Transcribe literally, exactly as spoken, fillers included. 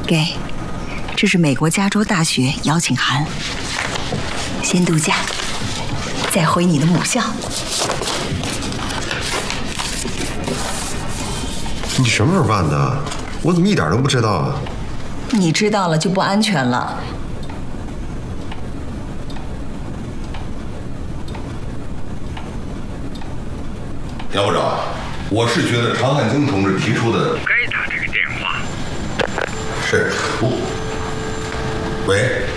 给，这是美国加州大学邀请函。先度假，再回你的母校。 你什么时候办的？我怎么一点都不知道啊？ 你知道了就不安全了。 姚部长，我是觉得常汉京同志提出的。 该打这个电话。 是。喂。